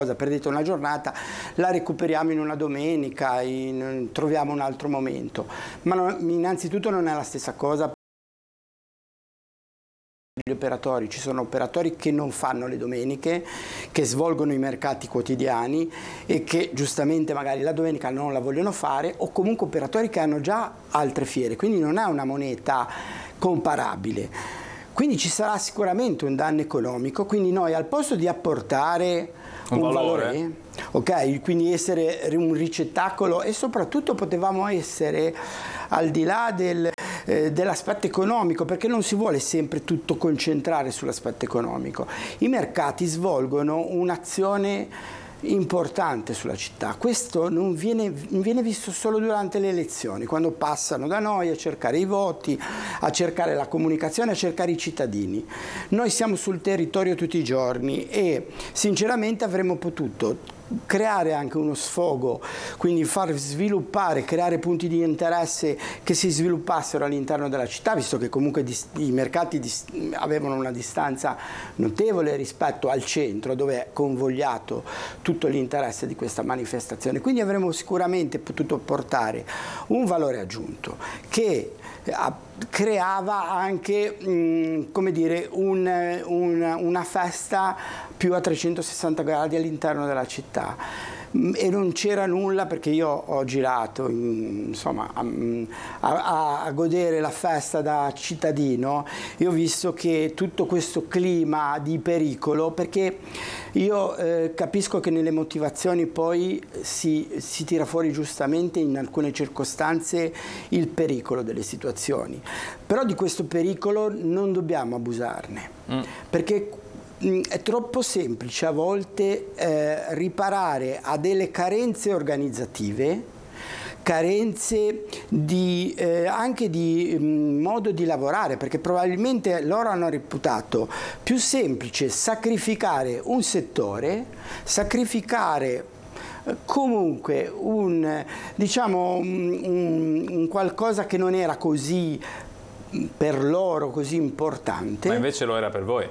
perdete una giornata, la recuperiamo in una domenica, troviamo un altro momento. Ma innanzitutto non è la stessa cosa. Gli operatori, ci sono operatori che non fanno le domeniche, che svolgono i mercati quotidiani e che giustamente magari la domenica non la vogliono fare, o comunque operatori che hanno già altre fiere, quindi non è una moneta comparabile. Quindi ci sarà sicuramente un danno economico, quindi noi al posto di apportare un valore, ok, quindi essere un ricettacolo, e soprattutto potevamo essere al di là dell'aspetto economico, perché non si vuole sempre tutto concentrare sull'aspetto economico. I mercati svolgono un'azione importante sulla città. Questo non viene visto solo durante le elezioni, quando passano da noi a cercare i voti, a cercare la comunicazione, a cercare i cittadini. Noi siamo sul territorio tutti i giorni e sinceramente avremmo potuto creare anche uno sfogo, quindi far sviluppare, creare punti di interesse che si sviluppassero all'interno della città, visto che comunque i mercati avevano una distanza notevole rispetto al centro, dove è convogliato tutto l'interesse di questa manifestazione. Quindi avremmo sicuramente potuto portare un valore aggiunto che creava anche come dire, una festa più a 360 gradi all'interno della città. E non c'era nulla, perché io ho girato insomma a godere la festa da cittadino, e ho visto che tutto questo clima di pericolo, perché io capisco che nelle motivazioni poi si tira fuori giustamente in alcune circostanze il pericolo delle situazioni, però di questo pericolo non dobbiamo abusarne, perché è troppo semplice a volte riparare a delle carenze organizzative, carenze anche di modo di lavorare, perché probabilmente loro hanno reputato più semplice sacrificare un settore, sacrificare comunque un qualcosa che non era così per loro così importante. Ma invece lo era per voi.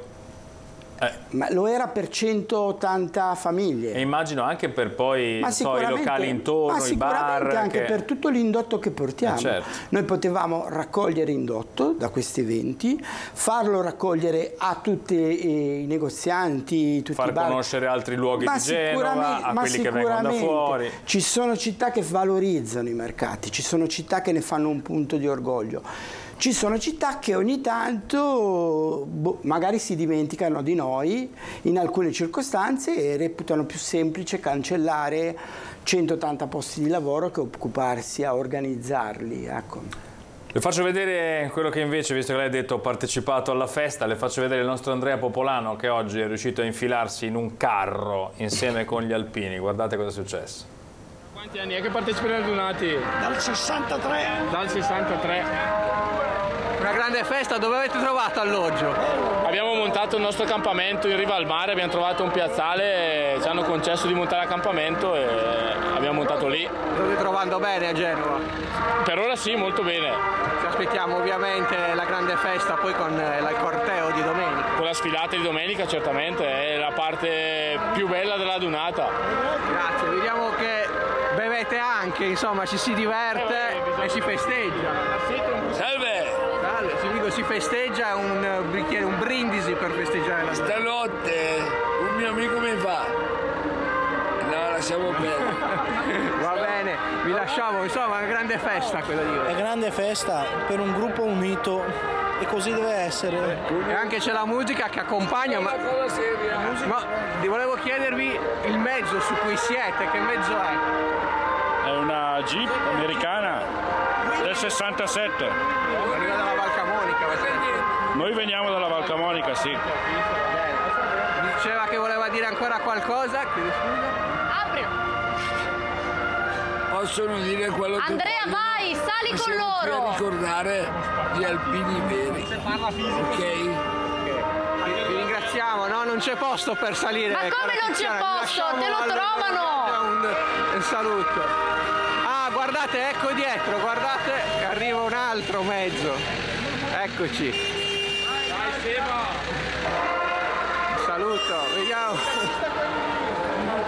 Ma lo era per 180 famiglie. E immagino anche per poi i locali intorno, i bar. Anche per tutto l'indotto che portiamo. Certo. Noi potevamo raccogliere indotto da questi eventi, farlo raccogliere a tutti i negozianti, tutti i bar. Far conoscere altri luoghi di Genova, a quelli che vengono da fuori. Ci sono città che valorizzano i mercati, ci sono città che ne fanno un punto di orgoglio. Ci sono città che ogni tanto magari si dimenticano di noi in alcune circostanze e reputano più semplice cancellare 180 posti di lavoro che occuparsi a organizzarli. Ecco. Le faccio vedere quello che invece, visto che lei ha detto ho partecipato alla festa, le faccio vedere il nostro Andrea Popolano, che oggi è riuscito a infilarsi in un carro insieme con gli alpini. Guardate cosa è successo. Quanti anni è che partecipi alle Adunati? Dal 63. Dal 63. Una grande festa, dove avete trovato alloggio? Abbiamo montato il nostro accampamento in riva al mare, abbiamo trovato un piazzale, ci hanno concesso di montare l'accampamento e abbiamo montato lì. Lo state trovando bene a Genova? Per ora sì, molto bene. Ci aspettiamo ovviamente la grande festa poi con il corteo di domenica. Con la sfilata di domenica certamente, è la parte più bella della Adunata. Grazie, vediamo che bevete anche, insomma ci si diverte e si festeggia. Salve! Si festeggia un brindisi per festeggiare la stanotte un mio amico mi fa no, lasciamo bene. Va bene, vi lasciamo, insomma una grande festa quella di oggi. Una grande festa per un gruppo unito e così deve essere. E anche c'è la musica che accompagna, ma volevo chiedervi il mezzo su cui siete, che mezzo è? È una Jeep americana del 67. Arriva dalla Val Camonica. Noi veniamo dalla Val Camonica, sì. Diceva che voleva dire ancora qualcosa? Apri. Possono dire quello che Andrea, vai, sali con loro. Per ricordare gli alpini veri. Ok? Vi ringraziamo, no? Non c'è posto per salire. Ma come non c'è posto? Te lo trovano. Un saluto. Ah, guardate, ecco dietro, guardate che arriva un altro mezzo. Eccoci. Dai, Seba. Saluto, vediamo.